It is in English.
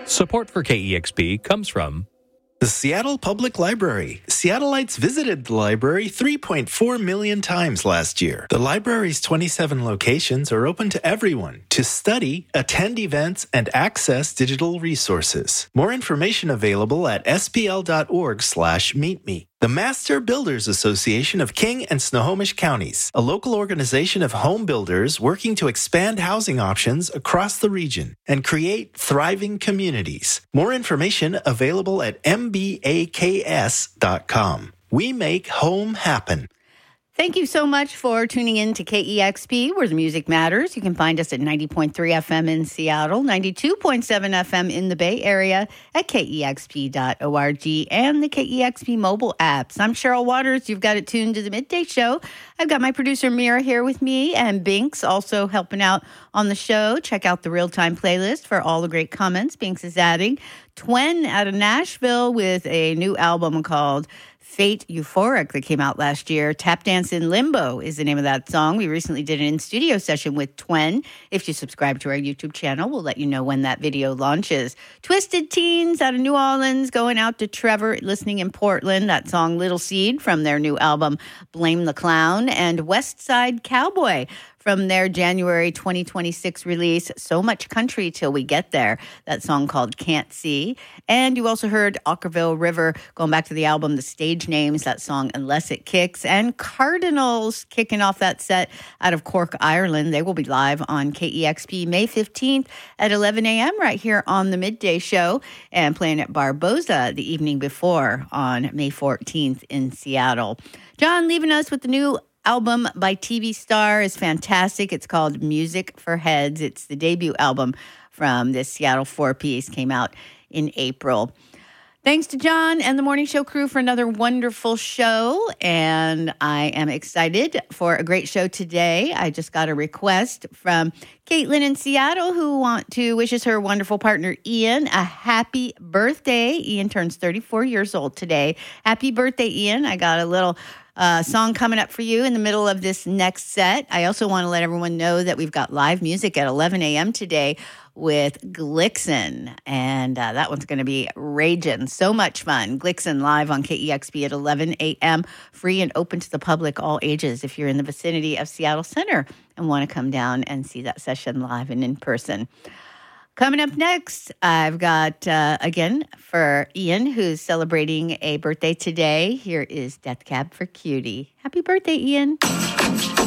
Support for KEXP comes from the Seattle Public Library. Seattleites visited the library 3.4 million times last year. The library's 27 locations are open to everyone to study, attend events, and access digital resources. More information available at spl.org/meetme. The Master Builders Association of King and Snohomish Counties, a local organization of home builders working to expand housing options across the region and create thriving communities. More information available at mbaks.com. We make home happen. Thank you so much for tuning in to KEXP, where the music matters. You can find us at 90.3 FM in Seattle, 92.7 FM in the Bay Area, at KEXP.org, and the KEXP mobile apps. I'm Cheryl Waters. You've got it tuned to the Midday Show. I've got my producer, Mira, here with me, and Binks also helping out on the show. Check out the real-time playlist for all the great comments Binks is adding. Twen out of Nashville with a new album called Fate Euphoric that came out last year. Tap Dance in Limbo is the name of that song. We recently did an in-studio session with Twen. If you subscribe to our YouTube channel, we'll let you know when that video launches. Twisted Teens out of New Orleans, going out to Trevor, listening in Portland. That song Little Seed from their new album Blame the Clown. And West Side Cowboy from their January 2026 release, So Much Country Till We Get There, that song called Can't See. And you also heard Ockerville River, going back to the album The Stage Names, that song Unless It Kicks. And Cardinals kicking off that set out of Cork, Ireland. They will be live on KEXP May 15th at 11 a.m. right here on the Midday Show, and playing at Barboza the evening before on May 14th in Seattle. John leaving us with the new album by TV Star is fantastic. It's called Music for Heads. It's the debut album from this Seattle four-piece. Came out in April. Thanks to John and the Morning Show crew for another wonderful show. And I am excited for a great show today. I just got a request from Caitlin in Seattle who wishes her wonderful partner Ian a happy birthday. Ian turns 34 years old today. Happy birthday, Ian. I got a little song coming up for you in the middle of this next set. I also want to let everyone know that we've got live music at 11 a.m. today with Glixen, and that one's going to be raging. So much fun. Glixen live on KEXP at 11 a.m., free and open to the public, all ages, if you're in the vicinity of Seattle Center and want to come down and see that session live and in person. Coming up next, I've got, again, for Ian, who's celebrating a birthday today, here is Death Cab for Cutie. Happy birthday, Ian.